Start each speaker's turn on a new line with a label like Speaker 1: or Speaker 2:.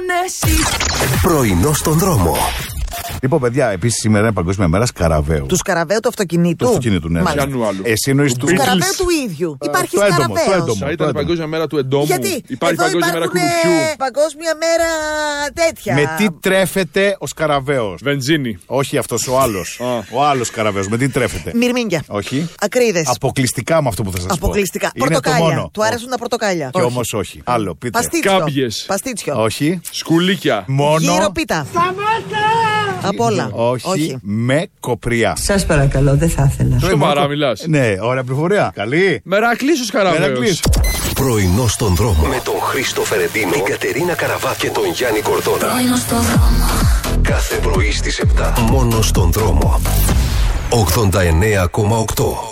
Speaker 1: εσύ.
Speaker 2: Πρωινό στον δρόμο.
Speaker 3: Λοιπόν, παιδιά, επίσης σήμερα είναι Παγκόσμια Μέρα Σκαραβαίου.
Speaker 4: Του Σκαραβαίου του αυτοκινήτου.
Speaker 3: Του αυτοκινήτου, ναι. Εσύ εννοείς του
Speaker 4: Σκαραβαίου του ίδιου. Υπάρχει Σκαραβαίος.
Speaker 5: Θα ήταν η Παγκόσμια Μέρα του εντόμου.
Speaker 4: Γιατί
Speaker 5: Υπάρχει Παγκόσμια Μέρα κουνουπιού.
Speaker 4: Παγκόσμια Μέρα τέτοια.
Speaker 3: Με τι τρέφεται ο Σκαραβαίος?
Speaker 5: Βενζίνη.
Speaker 3: Όχι αυτός ο άλλος. Ο άλλος Σκαραβαίος. Με τι τρέφεται?
Speaker 4: Μυρμήγκια.
Speaker 3: Όχι.
Speaker 4: Ακρίδες.
Speaker 3: Αποκλειστικά με αυτό που θα σας πω.
Speaker 4: Αποκλειστικά.
Speaker 3: Είναι
Speaker 4: Πορτοκάλια.
Speaker 3: το μόνο.
Speaker 4: Του άρεσουν τα πορτοκάλια.
Speaker 3: Και όμως όχι. Άλλο, πείτε.
Speaker 4: Παστίτσιο.
Speaker 5: Κάμπιες.
Speaker 4: Παστίτσιο.
Speaker 3: Όχι.
Speaker 5: Σκουλίκια.
Speaker 3: Μόνο.
Speaker 4: Γύρο πίτα. Απ' όλα.
Speaker 3: Όχι. Με κοπριά.
Speaker 6: Σας παρακαλώ, δεν θα ήθελα.
Speaker 5: Σοβαρά μιλάς?
Speaker 3: Ναι, ωραία πληροφορία. Καλή.
Speaker 5: Μερακλής ο Σκαραβαίος.
Speaker 3: Μερακλής.
Speaker 2: Πρωινό στον δρόμο. Με τον Χρήστο Φερεντίνο, την Κατερίνα Καραβά και τον Γιάννη Κορδόνα.
Speaker 1: Πρωινό στον δρόμο.
Speaker 2: Κάθε πρωί στις 7. Μόνο στον δρόμο. 89,8.